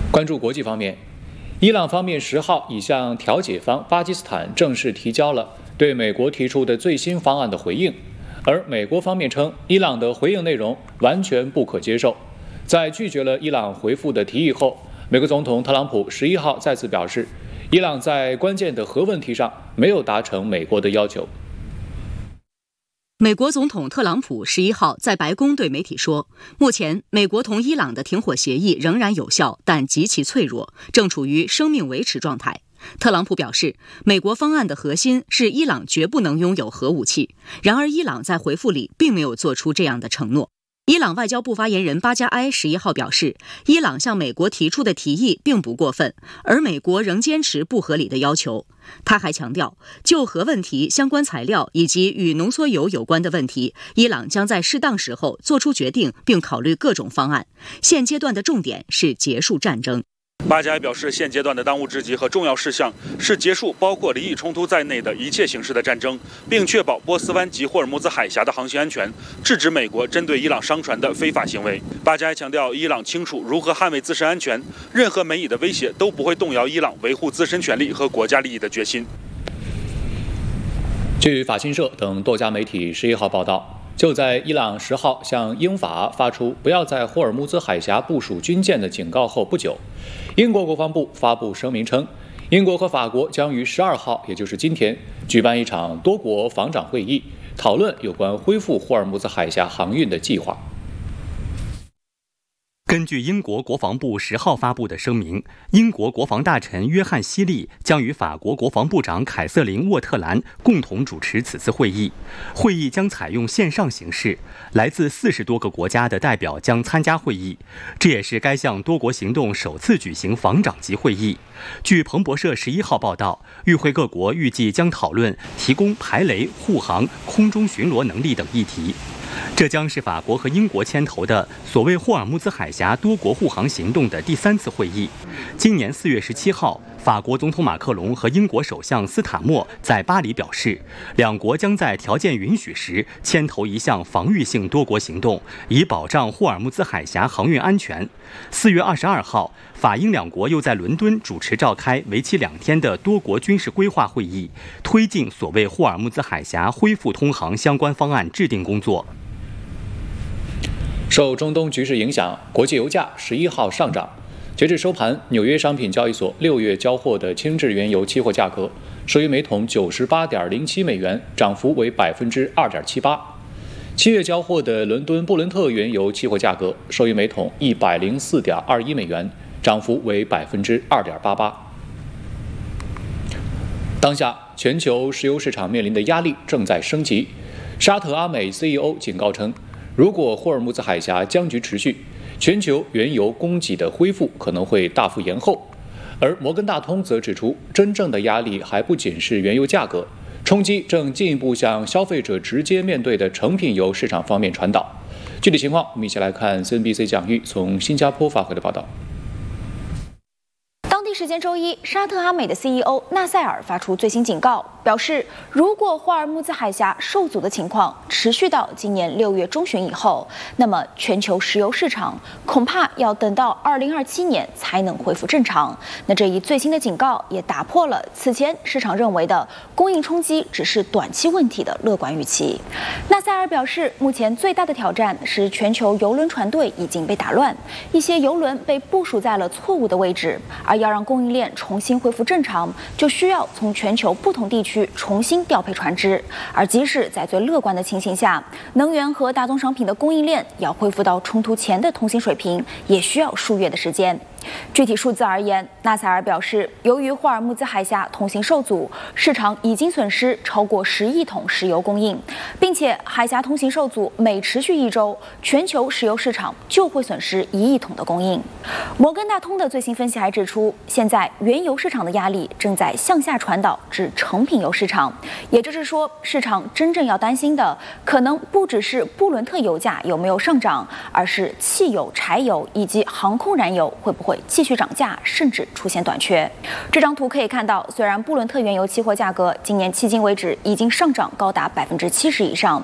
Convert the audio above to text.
关注国际方面，伊朗方面10号已向调解方巴基斯坦正式提交了对美国提出的最新方案的回应，而美国方面称，伊朗的回应内容完全不可接受。在拒绝了伊朗回复的提议后，美国总统特朗普11号再次表示，伊朗在关键的核问题上没有达成美国的要求。 美国总统特朗普11号在白宫对媒体说，目前美国同伊朗的停火协议仍然有效，但极其脆弱，正处于生命维持状态。特朗普表示，美国方案的核心是伊朗绝不能拥有核武器，然而伊朗在回复里并没有做出这样的承诺。伊朗外交部发言人巴加埃11号表示，伊朗向美国提出的提议并不过分，而美国仍坚持不合理的要求。他还强调，就核问题、相关材料以及与浓缩铀有关的问题，伊朗将在适当时候做出决定，并考虑各种方案。现阶段的重点是结束战争。 巴加埃表示，现阶段的当务之急和重要事项是结束包括离异冲突在内的一切形式的战争，并确保波斯湾及霍尔木兹海峡的航行安全，制止美国针对伊朗商船的非法行为。巴加埃强调，伊朗清楚如何捍卫自身安全，任何美以的威胁都不会动摇伊朗维护自身权利和国家利益的决心。 据法新社等多家媒体11号报道，就在伊朗10号向英法发出不要在霍尔木兹海峡部署军舰的警告后不久，英国国防部发布声明称，英国和法国将于12号，也就是今天，举办一场多国防长会议，讨论有关恢复霍尔木兹海峡航运的计划。 根据英国国防部10号发布的声明，英国国防大臣约翰·希利将与法国国防部长凯瑟琳·沃特兰共同主持此次会议。会议将采用线上形式，来自40多个国家的代表将参加会议。这也是该项多国行动首次举行防长级会议。据彭博社11号报道，与会各国预计将讨论提供排雷、护航、空中巡逻能力等议题。这将是法国和英国牵头的所谓霍尔木兹海峡多国护航行动的第3次会议。今年4月17号，法国总统马克龙和英国首相斯塔默在巴黎表示，两国将在条件允许时牵头一项防御性多国行动，以保障霍尔木兹海峡航运安全。4月22号，法英两国又在伦敦主持召开为期2天的多国军事规划会议，推进所谓霍尔木兹海峡恢复通航相关方案制定工作。 受中东局势影响，国际油价11号上涨。截至收盘，纽约商品交易所6月交货的轻质原油期货价格收于每桶98.07美元，涨幅为2.78%。7月交货的伦敦布伦特原油期货价格收于每桶104.21美元，涨幅为2.88%。当下，全球石油市场面临的压力正在升级。沙特阿美 CEO 警告称，如果霍尔木兹海峡僵局持续，全球原油供给的恢复可能会大幅延后。而摩根大通则指出，真正的压力还不仅是原油价格，冲击正进一步向消费者直接面对的成品油市场方面传导。具体情况，我们一起来看 CNBC 蒋玉从新加坡发回的报道。 当地时间周一，沙特阿美的 CEO 纳赛尔发出最新警告，表示如果霍尔木兹海峡受阻的情况持续到今年6月中旬以后，那么全球石油市场恐怕要等到2027年才能恢复正常。那这一最新的警告也打破了此前市场认为的供应冲击只是短期问题的乐观预期。纳赛尔表示，目前最大的挑战是全球油轮船队已经被打乱，一些油轮被部署在了错误的位置，而要让供应链重新恢复正常，就需要从全球不同地区重新调配船只。而即使在最乐观的情形下，能源和大宗商品的供应链要恢复到冲突前的通行水平，也需要数月的时间。具体数字而言，纳赛尔表示，由于霍尔木兹海峡通行受阻，市场已经损失超过10亿桶石油供应，并且海峡通行受阻每持续1周，全球石油市场就会损失1亿桶的供应。摩根大通的最新分析还指出，现在原油市场的压力正在向下传导至成品油市场，也就是说，市场真正要担心的可能不只是布伦特油价有没有上涨，而是汽油、柴油以及航空燃油会不会继续涨价，甚至出现短缺。这张图可以看到，虽然布伦特原油期货价格今年迄今为止已经上涨高达70%以上，